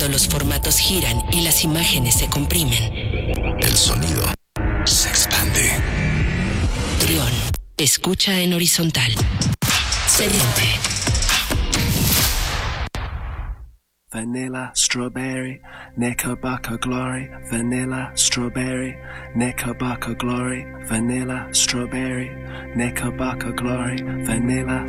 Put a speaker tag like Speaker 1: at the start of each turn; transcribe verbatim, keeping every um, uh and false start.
Speaker 1: Cuando los formatos giran y las imágenes se comprimen,
Speaker 2: el sonido se expande.
Speaker 1: Trión, escucha en horizontal. Sedente.
Speaker 3: Vanilla, strawberry, Knickerbocker glory. Vanilla, strawberry, Knickerbocker glory. Vanilla, strawberry, Knickerbocker glory. Vanilla,